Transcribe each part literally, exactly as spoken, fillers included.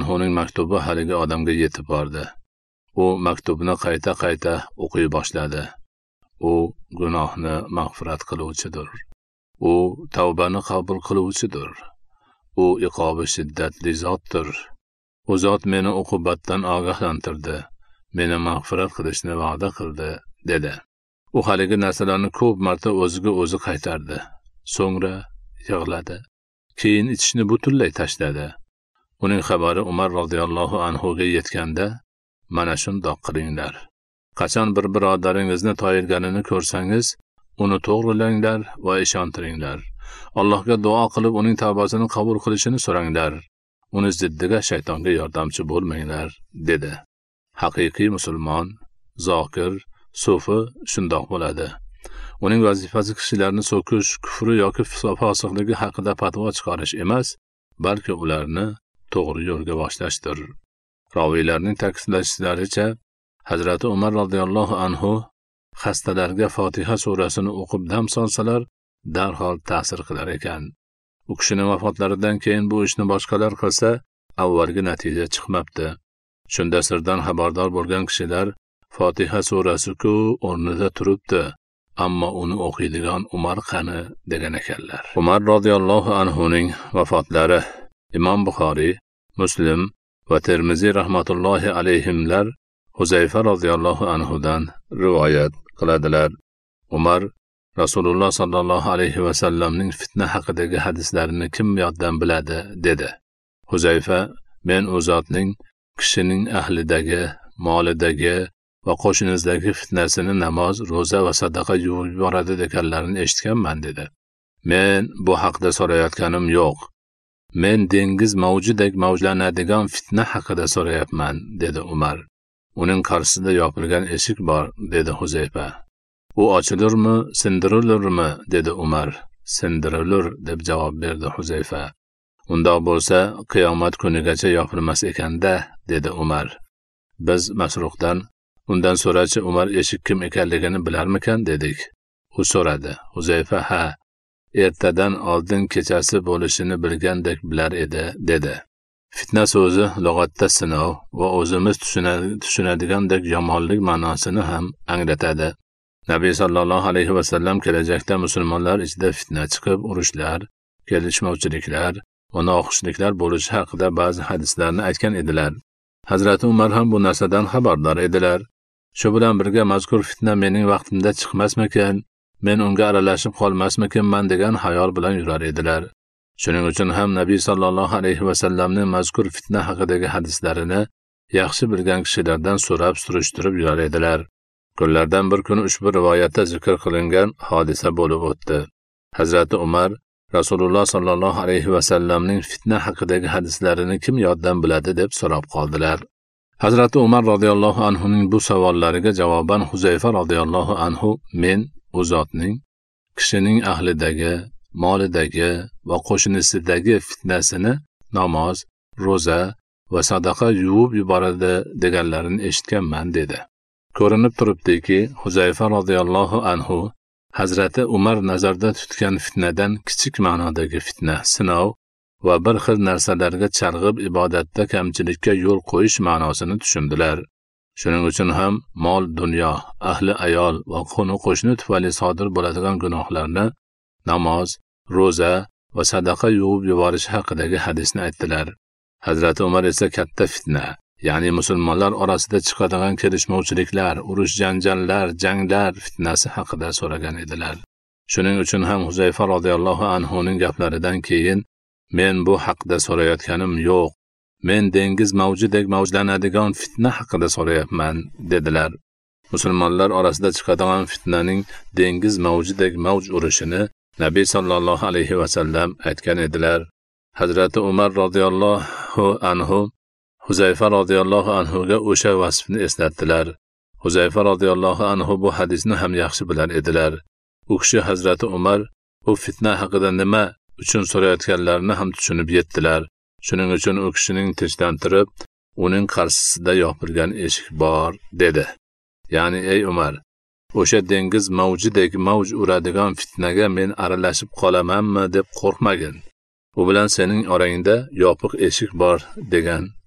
anhuning maktubi haligi odamga yetib bordi. U maktubni qayta-qayta o'qiy boshladi. U gunohni mag'firat qiluvchidir. U tavbani qabul qiluvchidir. U iqobi shiddatli zotdir. U zot meni uqubatdan ogohlantirdi. Meni mag'firat qilishni va'da qildi, dedi. U haligi narsalarni ko'p marta o'ziga o'zi qaytardi. So'ngra yig'ladi. Keyin ichishni butunlay tashladi. Uning xabari Umar radhiyallohu anhu ga yetganda, mana shundoq qilinglar. Qachon bir birodaringizni toyirganini ko'rsangiz, uni to'g'rilanglar va ishontiringlar. Allohga duo qilib uning tavbasini qabul qilishini so'ranglar. Uni ziddiga shaytonga yordamchi bo'lmanglar, dedi. Haqiqiy musulmon, zokir, sufi shundoq bo'ladi. Uning vazifasi kishilarni so'kish, kufri yoki fosiqligi haqida fatvo chiqarish emas, balki ularni to'g'ri yo'lga boshlashdir. Roviylarning ta'kidlashlaricha, Hazrati Umar radhiyallohu anhu xastalarga Fotiha surasini o'qib dam solsalar, darhol ta'sir qilar ekan. U kishining vafotlaridan keyin bu ishni boshqalar qilsa, avvalgi natija chiqmabdi. Shunda sirdan xabardor bo'lgan kishilar Fotiha surasi-ku o'rnida turibdi, ammo uni o'qiydigan Umar qani degan ekanlar. Umar radhiyallohu anhuning vafotlari Imom Buxoriy, Muslim va Termiziy rahmatullohi alayhimlar Huzayfa radhiyallohu anhudan rivoyat qiladilar. Umar Rasululloh sallallohu alayhi va sallamning fitna haqidagi hadislarini kim yoddan biladi, dedi. Huzayfa, men u zotning kishining ahlidagi, molidagi va qo'shinizdagi fitnasini namoz, roza va sadaqa yuvib yuboradi deganlarini eshitganman, dedi. Men bu haqda so'rayotganim yo'q. Men dengiz mavjudek mavjlanadigan fitna haqida so'rayapman, dedi Umar. Uning qarshisida yopilgan eshik bor, dedi Huzayfa. U ochilurmi, sindirilurmi, dedi Umar. Sindirilur, deb javob berdi Huzayfa. Undoq bo'lsa, qiyomat kunigacha yopilmas ekanda, dedi Umar. Biz Masruqdan undan so'rachi Umar eshik kim ekanligini bilarmikan, dedik. U so'radi. Huzayfa, ha, ertadan oldin kechasi bo'lishini bilgandek bilar edi, dedi. Fitna so'zi lug'atda sinov va o'zimiz tushunadigandek yomonlik ma'nosini ham anglatadi. Nabiy sallallohu alayhi va sallam kelajakda musulmonlar ichida fitna chiqib, urushlar, kelishmovchiliklar va noxushliklar bo'lishi haqida ba'zi hadislarni aytgan edilar. Hazrati Umar ham bu narsadan xabardor edilar. Shu bilan birga mazkur fitna mening vaqtimda chiqmasmikan, men unga aralashib qolmasmikanman degan xayol bilan yurar edilar. Shuning uchun ham Nabiy sallallohu alayhi va sallamning mazkur fitna haqidagi hadislarini yaxshi bilgan kishilardan so'rab surishtirib yurar edilar. Kunlardan bir kun ushbu rivoyatda zikr qilingan hodisa bo'lib o'tdi. Hazrati Umar Rasululloh sallallohu alayhi va sallamning fitna haqidagi hadislarini kim yoddan biladi deb so'rab qoldilar. Hazrati Umar radhiyallohu anhuning bu savollariga javoban Huzayfa radhiyallohu anhu, men u zotning kishining ahlidagi, molidagi va qo'shnisidagi fitnasini namoz, roza va sadaqa yuvib yuboradi deganlarini eshitganman, dedi. Ko'rinib turibdiki, Huzayfa radhiyallohu anhu Hazrati Umar nazarda tutgan fitnadan kichik ma'nodagi fitna, sinov va bir xil narsalarga chalg'ib ibodatda kamchilikka yo'l qo'yish ma'nosini tushundilar. Shuning uchun ham mol, dunyo, ahli ayol va qo'ni-qo'shni tufayli sodir bo'ladigan gunohlarni namoz, roza va sadaqa yuvib yuborish haqidagi hadisni aytdilar. Hazrati Umar esa katta fitna, ya'ni musulmonlar orasida chiqadigan kelishmovchiliklar, urush, janjallar, janglar fitnasi haqida so'ragan edilar. Shuning uchun ham Huzayfa radhiyallohu anhuning gaplaridan keyin men bu haqda so'rayotganim yo'q. Men dengiz mavjudek mavjlanadigan fitna haqida so'rayapman, dedilar. Musulmonlar orasida chiqadigan fitnaning dengiz mavjudek mavj urishini Nabiy sallallohu alayhi va sallam aytgan edilar. Hazrati Umar radhiyallohu anhu Huzayfa radhiyallohu anhu ga o'sha vasfni eslatdilar. Huzayfa radhiyallohu anhu bu hadisni ham yaxshi bilar edilar. U kishi Hazrati Umar bu fitna haqida nima uchun so'rayotganlarini ham tushunib yetdilar. Shuning uchun u kishining tinchlantirib, uning qarshisida yopilgan eshik bor, dedi. Ya'ni, ey Umar, o'sha dengiz mavjudek mavj uradigan fitnaga men aralashib qolamanmi deb qo'rqmagin. U bilan sening orangda yopiq eshik bor, degan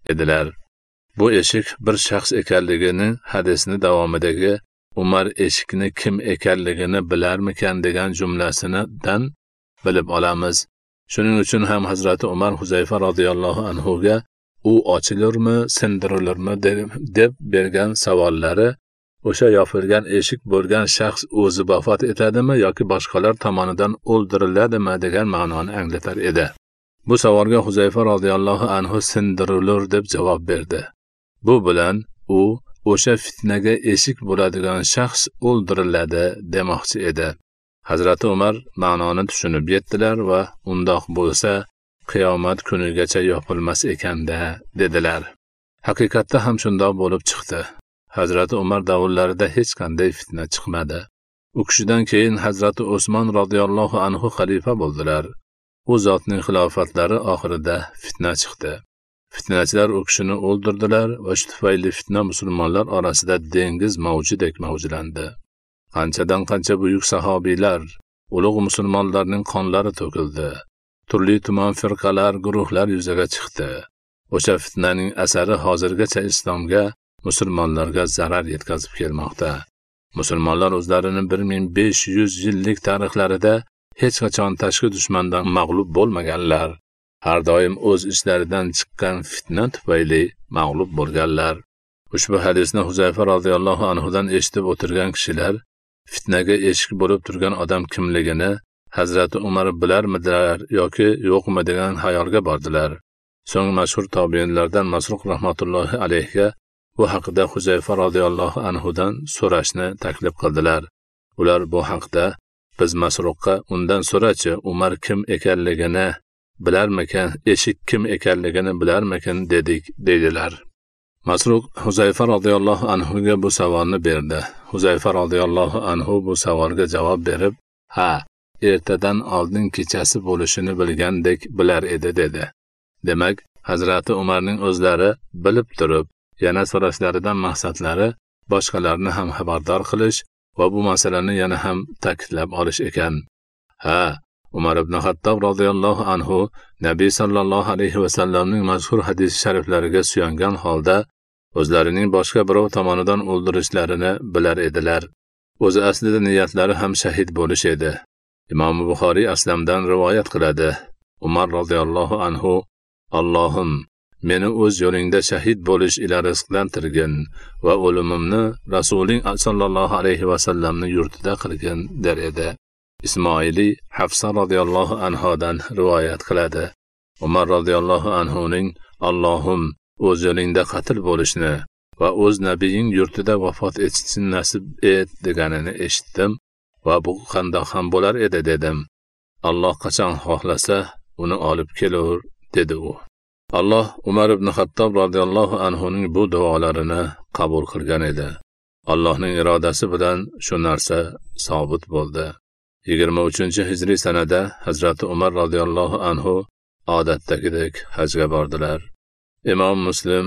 edilar. Bu eshik bir shaxs ekanligini hadisni davomidagi Umar eshikni kim ekanligini bilarmikan degan jumlasidan bilib olamiz. Shuning uchun ham Hazrati Umar Huzayfa radhiyallohu anhu ga u ochilurmi, sindirilurmi deb bergan savollari o'sha yopilgan eshik bo'lgan shaxs o'zi vafot etadimi yoki boshqalar tomonidan o'ldiriladimi degan ma'noni anglatar edi. Bu savolga Huzayfa radhiyallohu anhu sindirilur deb javob berdi. Bu bilan u o'sha fitnaga eshik bo'ladigan shaxs o'ldiriladi demoqchi edi. Hazrati Umar ma'noni tushunib yetdilar va undoq bo'lsa qiyomat kunigacha yopilmas ekanda dedilar. Haqiqatda ham shundoq bo'lib chiqdi. Hazrati Umar davrlarida hech qanday fitna chiqmadi. U kishidan keyin Hazrati Usmon radhiyallohu anhu xalifa bo'ldilar. U zotning xilofatlari oxirida fitna chiqdi. Fitnachilar u kishini o'ldirdilar va shu tufayli fitna musulmonlar orasida dengiz mavjidek mavjlandi. Qanchadan qancha buyuk sahobiylar, ulug' musulmonlarning qonlari to'kildi. Turli tuman firqalar, guruhlar yuzaga chiqdi. O'sha fitnaning asari hozirgacha islomga, musulmonlarga zarar yetkazib kelmoqda. Musulmonlar o'zlarining bir ming besh yuz yillik tarixlarida hech qachon tashqi dushmandan mag'lub bo'lmaganlar. Har doim o'z ishlaridan chiqqan fitna tufayli mag'lub bo'lganlar. Ushbu hadisni Huzayfa radhiyallohu anhu dan eshitib o'tirgan kishilar fitnaga eshik bo'lib turgan odam kimligini Hazrati Umar bilarmidilar yoki yo'qmi degan xayolga bordilar. So'ng mashhur tobiinlardan Masruq rahmatullohi alayhiga bu haqida Huzayfa radhiyallohu anhu dan so'rashni taklif qildilar. Ular bu haqda biz Masruqqa undan so'rachi, Umar kim ekanligini bilarmikan, eshik kim ekanligini bilarmikan dedik dedilar. Masruq Huzayfa radhiyallohu anhu ga bu savolni berdi. Huzayfa radhiyallohu anhu bu savolga javob berib, "Ha, ertadan oldin kechasi bo'lishini bilgandek bilar edi" dedi. Demak, Hazrati Umarning o'zlari bilib turib, yana so'rashlaridan maqsadlari boshqalarni ham xabardor qilish va bu masalani yana ham ta'kidlab olish ekan. Ha, Umar ibn Xattob radhiyallohu anhu Nabiy sallallohu alayhi va sallamning mashhur hadis shariflariga suyangan holda o'zlarining boshqa birov tomonidan o'ldirishlarini bilar edilar. O'zi aslida niyatlari ham shahid bo'lish edi. Imom Buxoriy Aslamdan rivoyat qiladi. Umar radhiyallohu anhu: "Allohim, meni o'z yo'lingda shahid bo'lish ila rizqlantirgin va o'limimni Rasuling sallallohu alayhi va sallamning yurtida qilgin" der edi. Ismoili Hafsa radhiyallohu anhodan rivoyat qiladi. Umar radhiyallohu anhuning "Allohim, o'z yo'lingda qatl bo'lishni va o'z nabiying yurtida vafot etishni nasib et" deganini eshitdim va bu qandoq ham bo'lar edi dedim. Alloh qachon xohlasa uni olib kelur dedi u. Alloh Umar ibn Xattob radhiyallohu anhuning bu duolarini qabul qilgan edi. Allohning irodasi bilan shu narsa sobit bo'ldi. yigirma uchinchi hijriy sanada Hazrati Umar radhiyallohu anhu odatdagidek hajga bordilar. Imom Muslim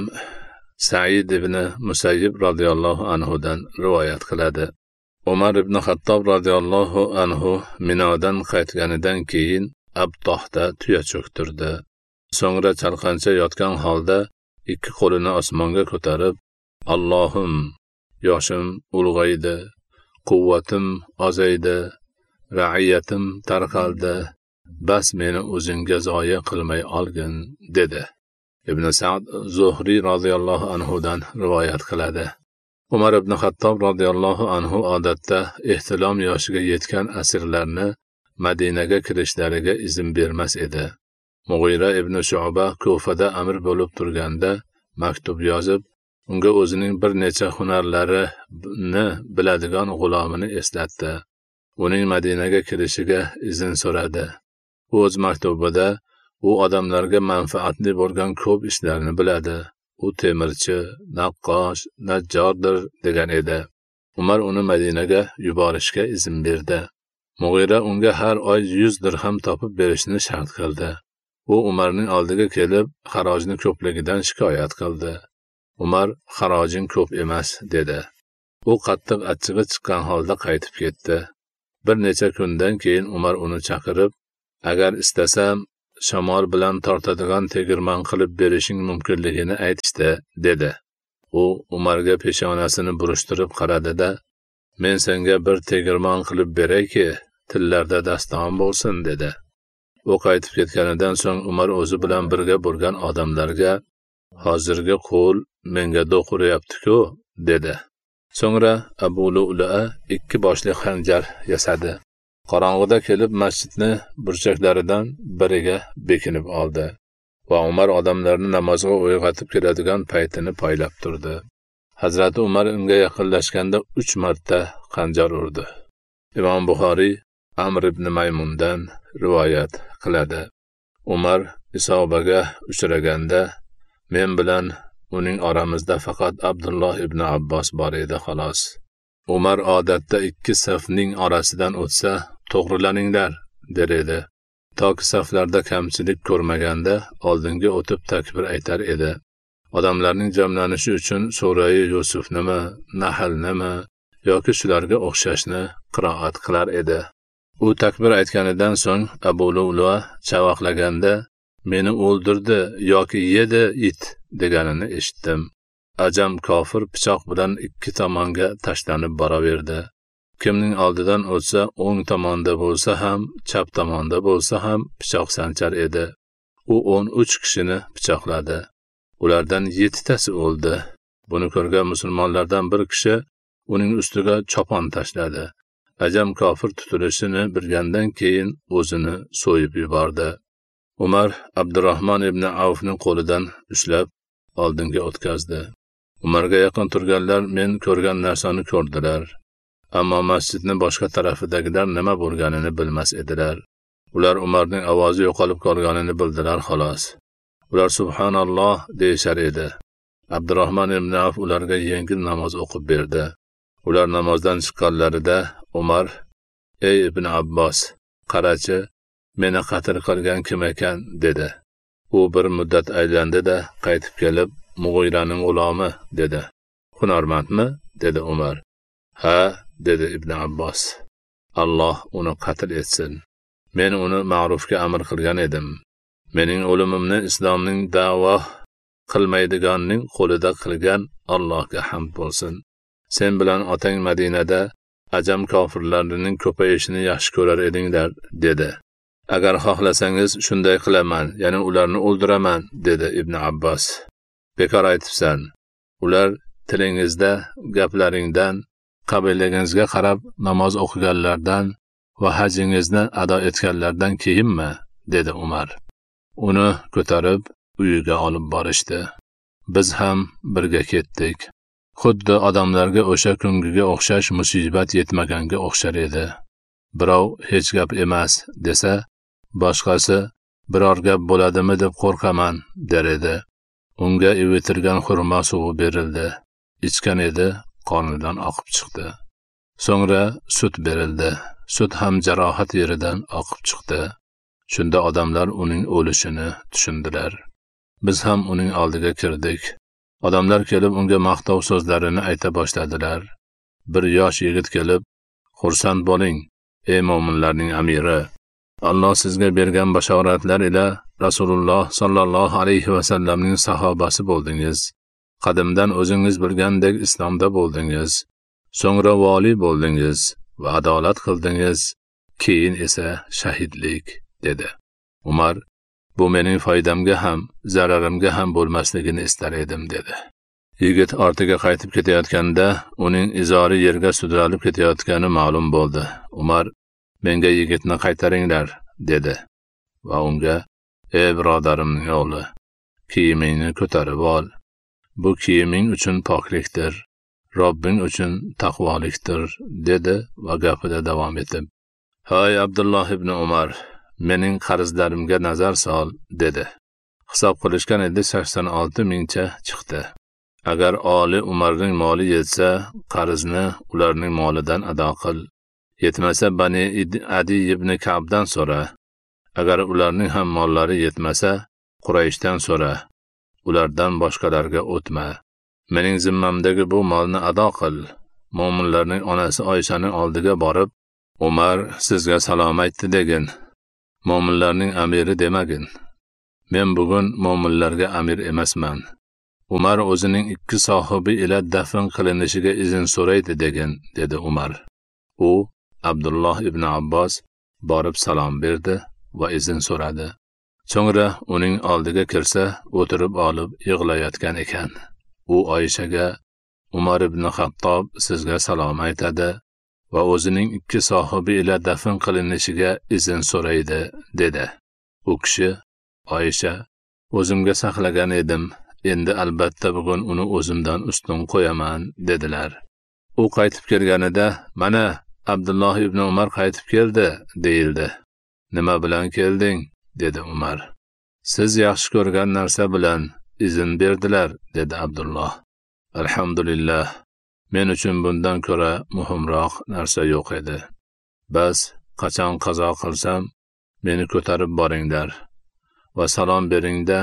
Sa'id ibn Musayyib radhiyallohu anhu dan rivoyat qiladi. Umar ibn Xattob radhiyallohu anhu Minodan qaytganidan keyin Abtohda tuya cho'ktirdi. So'ngra chalqancha yotgan holda ikki qo'lini osmonga ko'tarib, "Allohim, yoshim ulg'aydi, quvvatim ozaydi, ra'iyatim tarqaldi, bas meni o'zingga zoya qilmay olgin" dedi. Ibn Sa'd Zuhriy radhiyallohu anhu dan rivoyat qiladi. Umar ibn Xattob radhiyallohu anhu odatda ehtilom yoshiga yetgan asirlarni Madinaga kirishlariga izn bermas edi. Mughira ibn Shu'ba Kufada amir bo'lib turganda maktub yozib, unga o'zining bir necha hunarlarini biladigan g'ulomini eslatdi. Uning Madinaga kirishiga izn so'radi. U o'z maktubida u odamlarga manfaatli bo'lgan ko'p ishlarni biladi. U temirchi, naqqosh, najjordir degan edi. Umar uni Madinaga yuborishga izn berdi. Mughira unga har oy yuz dirham topib berishni shart qildi. U Umarning oldiga kelib, xarojning ko'pligidan shikoyat qildi. Umar xarojing ko'p emas dedi. U qattiq achchig'i chiqqan holda qaytib ketdi. Bir necha kundan keyin Umar uni chaqirib, "Agar istasam shamol bilan tortadigan tegirmon qilib berishing mumkinligini aytishdi, dedi. U Umarga peshonasini burishtirib qaradi-da, men senga bir tegirmon qilib beray-ki, tillarda daston bo'lsin, dedi. U qaytib ketganidan so'ng Umar o'zi bilan birga bo'lgan odamlarga, hozirgi qo'l menga do'qurayapti-ku, dedi. So'ngra Abu Lu'lu'a ikki boshli xanjar yasadi. Qorong'ida kelib masjidni burchaklaridan biriga bekinib oldi va Umar odamlarni namozga uyg'otib keladigan paytini poylab turdi. Hazrati Umar unga yaqinlashganda uch marta xanjar urdi. Imom Buxoriy Amr ibn Maymundan rivoyat qiladi. Umar isobaga uchraganda men bilan uning oramizda faqat Abdulloh ibn Abbos bor edi, xolos. Umar odatda ikki safning orasidan o'tsa, to'g'rilaninglar, der edi. Toki saflarda kamchilik ko'rmaganda oldinga o'tib takbir aytar edi. Odamlarning jamlanishi uchun Sura-i Yusufnimi, Nahlnimi yoki shularga o'xshashni qiroat qilar edi. U takbir aytganidan so'ng Abu Lu'lu'a chavaqlaganda meni o'ldirdi yoki yedi it deganini eshitdim. Ajam kofir pichoq bilan ikki tomonga tashlanib boraverdi. Kimning oldidan o'tsa, o'ng tomonda bo'lsa ham, chap tomonda bo'lsa ham pichoq sanchar edi. U o'n uch kishini pichoqladi. Ulardan yettitasi o'ldi. Buni ko'rgan musulmonlardan bir kishi uning ustiga chopon tashladi. Ajam kofir tutilishini bilgandan keyin o'zini so'yib yubordi. Umar Abdurrahmon ibn Avfning qo'lidan ushlab oldinga o'tkazdi. Umarga yaqin turganlar men ko'rgan narsani ko'rdilar. Ammo masjidning boshqa tarafidagilar nima bo'lganini bilmas edilar. Ular Umarning ovozi yo'qolib qolganini bildilar, xolos. Ular subhanalloh deyishar edi. Abdurrahmon ibn Avf ularga yengil namoz o'qib berdi. Ular namozdan chiqqanlarida Umar: "Ey ibn Abbos, qarachi, meni qatl qilgan kim ekan?" dedi. U bir muddat aylandi-da, qaytib kelib, Mug'iraning g'ulomi, dedi. "Hunarmandmi?" dedi Umar. "Ha", dedi ibn Abbos. "Alloh uni qatl etsin. Men uni ma'rufga amr qilgan edim. Mening o'limimni islomning da'vo qilmaydiganning qo'lida qilgan Allohga hamd bo'lsin. Sen bilan otang Madinada ajam kofirlarining ko'payishini yaxshi ko'rar edinglar", dedi. "Agar xohlasangiz shunday qilaman, ya'ni ularni o'ldiraman", dedi ibn Abbos. "Bekor aytibsan. Ular tilingizda, gaplaringdan, qabilangizga qarab namoz o'qiganlardan va hajingizni ado etganlardan keyinmi?" dedi Umar. Uni ko'tarib uyiga olib borishdi. Biz ham birga ketdik. Xuddi odamlarga o'sha kungiga o'xshash musibat yetmaganga o'xshar edi. Birov hech gap emas desa, boshqasi biror gap bo'ladimi deb qo'rqaman der edi. Unga ivitirgan xurmo suvi berildi. Ichgan edi, qonidan oqib chiqdi. So'ngra sut berildi. Sut ham jarohat yeridan oqib chiqdi. Shunda odamlar uning o'lishini tushundilar. Biz ham uning oldiga kirdik. Odamlar kelib unga maqtov so'zlarini ayta boshladilar. Bir yosh yigit kelib, "Xursand bo'ling, ey mo'minlarning amiri. Alloh sizga bergan bashoratlar ila Rasululloh sallallohu alayhi va sallamning sahobasi bo'ldingiz. Qadimdan o'zingiz bilgandek islomda bo'ldingiz. So'ngra vali bo'ldingiz va adolat qildingiz. Keyin esa shahidlik", dedi. Umar: "Bu mening foydamga ham, zararimga ham bo'lmasligini istar edim", dedi. Yigit ortiga qaytib ketayotganda uning izori yerga sudralib ketayotgani ma'lum bo'ldi. Umar: "Menga yigitni qaytaringlar", dedi va unga: "Ey birodarimning o'g'li, kiyimingni ko'tarib ol. Bu kiyiming uchun poklikdir, Robbing uchun taqvolikdir", dedi va gapida davom etib: "Hay Abdulloh ibn Umar, mening qarzlarimga nazar sol", dedi. Hisob qilishgan edi, sakson olti mingcha chiqdi. Agar oli Umarning moli yetsa, qarzni ularning molidan ado qil. Yetmasa Bani Adi ibn Ka'bdan so'ra. Agar ularning ham mollari yetmasa, Qurayshdan so'ra. Ulardan boshqalarga o'tma. Mening zimmamdagi bu molni ado qil. Mo'minlarning onasi Oyshaning oldiga borib, Umar sizga salom aytdi degin. mo'minlarning amiri demagin. Men bugun mo'minlarga amir emasman. Umar o'zining ikki sohibi ila dafn qilinishiga izn so'raydi degan, dedi Umar. U Abdulloh ibn Abbos borib salom berdi va izn so'radi. So'ngra uning oldiga kirsa, o'tirib olib yig'layotgan ekan. U Oyshaga, Umar ibn Xattob sizga salom aytadi va o'zining ikki sohibi ila dafn qilinishiga izn so'raydi, dedi. U kishi, Oysha, o'zimga saqlagan edim, endi albatta bugun uni o'zimdan ustun qo'yaman, dedilar. U qaytib kelganida, mana Abdulloh ibn Umar qaytib keldi, deyildi. Nima bilan kelding? Dedi Umar. Siz yaxshi ko'rgan narsa bilan izn berdilar, dedi Abdulloh. Alhamdulillah, men uchun bundan ko'ra muhimroq narsa yo'q edi. Bas, qachon qazo qilsam, meni ko'tarib boringlar va salom beringda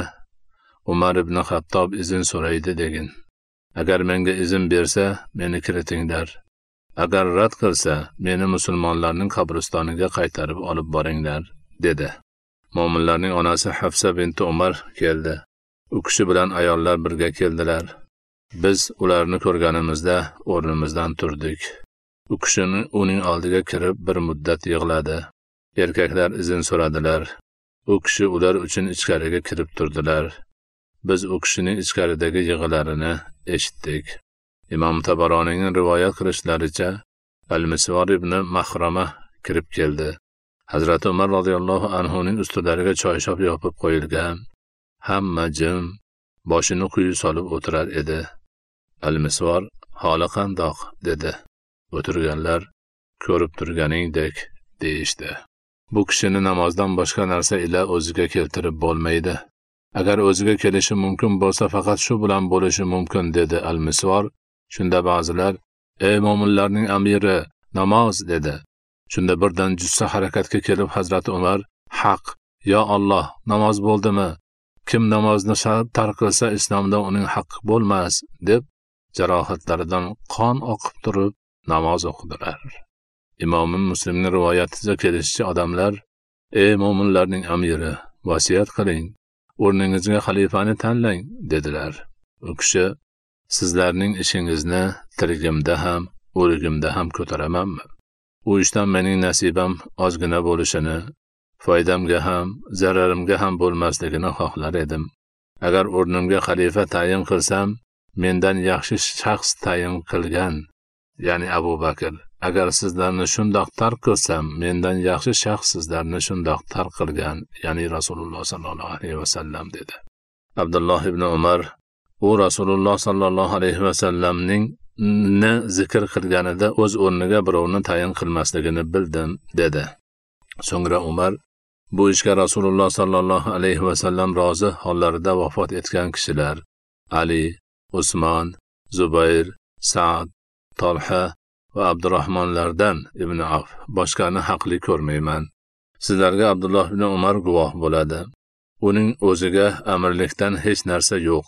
Umar ibn Xattob izn so'raydi degin. Agar menga izn bersa, meni kiritinglar. Agar rad qilsa, meni musulmonlarning qabristoniga qaytarib olib boringlar, dedi. Mo'minlarning onasi Hafsa binti Umar keldi. U kishi bilan ayollar birga keldilar. Biz ularni ko'rganimizda o'rnimizdan turdik. U kishini uning oldiga kirib bir muddat yig'ladi. Erkaklar izn so'radilar. U kishi ular uchun ichkariga kirib turdilar. Biz u kishining ichkaridagi yig'larini eshitdik. Imom Tabaronining rivoyat qilishlaricha, Al-Misvar ibn Mahrama kirib keldi. Hazrat Umar radhiyallohu anhuning ustilariga choyshob yopib qo'yilgan. Hamma jim, boshini quyi solib o'tirar edi. Al-Misvar, holi qandoq, dedi. O'tirganlar, ko'rib turganingdek, deyishdi. Bu kishini namozdan boshqa narsa ila o'ziga keltirib bo'lmaydi. Agar o'ziga kelishi mumkin bo'lsa, faqat shu bilan bo'lishi mumkin, dedi Al-Misvar. Shunda ba'zilar, ey mo'minlarning amiri, namoz, dedi. Shunda birdan jussa harakatga kelib Hazrat Umar, haq, yo Alloh, namoz bo'ldimi? Kim namozni tark qilsa islomda uning haqqi bo'lmas, deb jarohatlaridan qon oqib turib namoz o'qidilar. Imom Muslimning rivoyatiga kelishicha odamlar, ey mo'minlarning amiri, vasiyat qiling, o'rningizga xalifani tanlang, dedilar. U kishi, sizlarning ishingizni tirigimda ham, o'ligimda ham ko'taramanmi? U ishdan mening nasibam ozgina bo'lishini, foydamga ham, zararimga ham bo'lmasligini xohlar edim. Agar o'rnimga xalifa tayin qilsam, mendan yaxshi shaxs tayin qilgan, ya'ni Abu Bakr. Agar sizlarni shundoq tark qilsam, mendan yaxshi shaxs sizlarni shundoq tark qilgan, ya'ni Rasululloh sallallohu alayhi vasallam, dedi. Abdulloh ibn Umar, u Rasululloh sallallohu alayhi vasallamning ni zikr qilganida o'z o'rniga birovni tayin qilmasligini bildim, dedi. So'ngra Umar, bu ishga Rasululloh sallallohu alayhi vasallam rozi hollarida vafot etgan kishilar, Ali, Usmon, Zubayr, Sa'd, Talha va Abdurrahmonlardan ibn Af boshqani haqli ko'rmayman. Sizlarga Abdulloh ibn Umar guvoh bo'ladi. Uning o'ziga amirlikdan hech narsa yo'q.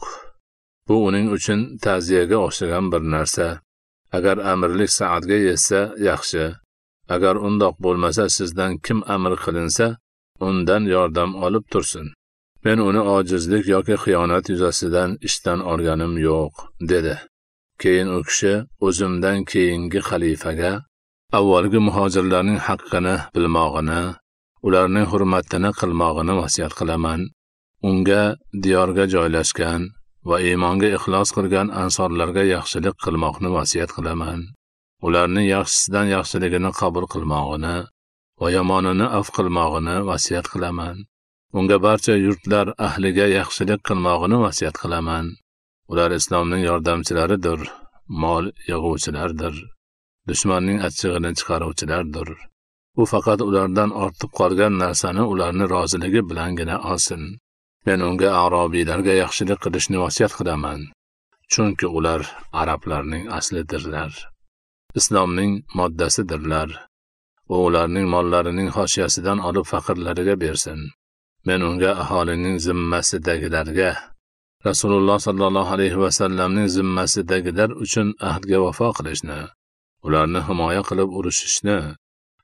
Bu uning uchun ta'ziyaga o'xshagan bir narsa. Agar amirlik Sa'dga yetsa yaxshi. Agar undoq bo'lmasa, sizdan kim amir qilinsa, undan yordam olib tursin. Men uni ojizlik yoki xiyonat yuzasidan ishdan olganim yo'q, dedi. Keyin u kishi o'zimdan keyingi xalifaga avvalgi muhojirlarning haqqini bilmog'ini, ularning hurmatini qilmog'ini vasiyat qilaman. Unga diyorga joylashgan va iymonga ixlos qilgan ansorlarga yaxshilik qilmoqni vasiyat qilaman. Ularning yaxshisidan yaxshiligini qabul qilmog'ini va yomonini af qilmog'ini vasiyat qilaman. Unga barcha yurtlar ahliga yaxshilik qilmog'ini vasiyat qilaman. Ular islomning yordamchilaridir, mol yig'uvchilardir, dushmanning achchig'ini chiqaruvchilardir. U faqat ulardan ortib qolgan narsani ularning roziligi bilangina olsin. Men unga arobiylarga yaxshilik qilishni vasiyat qilaman, chunki ular arablarning aslidirlar. Islomning moddasidirlar. Va ularning mollarining xoshiyasidan olib faqirlariga bersin. Men unga aholining zimmasidagilarga, Rasululloh sallallohu alayhi va sallamning zimmasidagilar uchun ahdga vafo qilishni, ularni himoya qilib urushishni,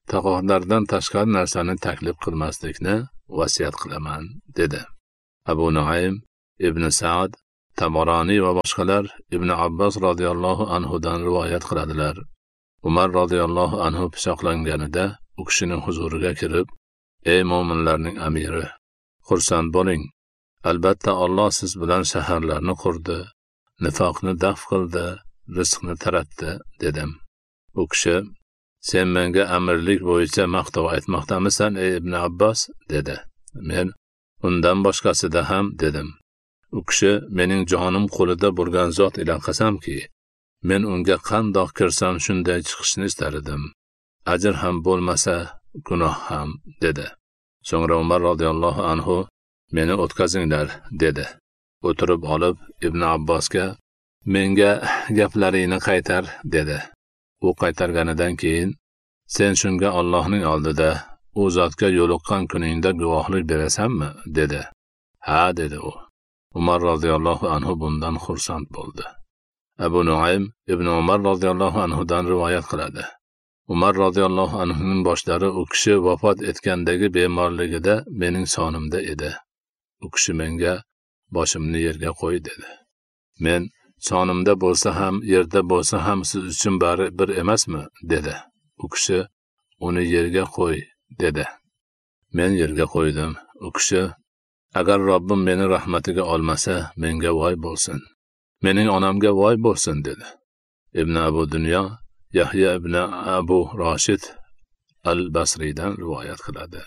taqolardan tashqari narsani taklif qilmaslikni vasiyat qilaman, dedi. Abu Nuaym, Ibn Sa'd, Tabarani va boshqalar Ibn Abbos radhiyallohu anhudan rivoyat qiladilar. Umar radhiyallohu anhu pichoqlanganida u kishining huzuriga kirib, "Ey mo'minlarning amiri, xursand bo'ling. Albatta Alloh siz bilan shaharlarni qurdi, nifoqni daf qildi, rizqni taratdi", dedim. U kishi, "Sen menga amirlik bo'yicha maqtov aytmoqdamisan, ey Ibn Abbos?" dedi. Men, "Undan boshqasida ham", dedim. U kishi, "Mening jonim qo'lida bo'lgan zot ila qasamki, men unga qandoq kirsam shunday chiqishni istardim. Ajr ham bo'lmasa, gunoh ham", dedi. So'ngra Umar radhiyallohu anhu, "Meni o'tkazinglar", dedi. O'tirib olib Ibn Abbosga, "Menga gaplaringni qaytar", dedi. U qaytarganidan keyin, "Sen shunga Allohning oldida u zotga yo'liqqan kuningda guvohlik berasanmi?" dedi. "Ha", dedi u. Umar radhiyallohu anhu bundan xursand bo'ldi. Abu Nuaym Ibn Umar radhiyallohu anhudan rivoyat qiladi. Umar radhiyallohu anhuning boshlari u kishi vafot etgandagi bemorligida mening sonimda edi. U kishi menga boshimni yerga qo'y, dedi. Men, "Sonimda bo'lsa ham, yerda bo'lsa ham siz uchun bari bir emasmi?" dedi. U kishi, "Uni yerga qo'y", dedi. Men yerga qo'ydim. U kishi, "Agar Robbim meni rahmatiga olmasa, menga voy bo'lsin. Mening onamga voy bo'lsin", dedi. Ibn Abu Dunyo Yahya ibn Abu Rashid al-Basriydan rivoyat qiladi.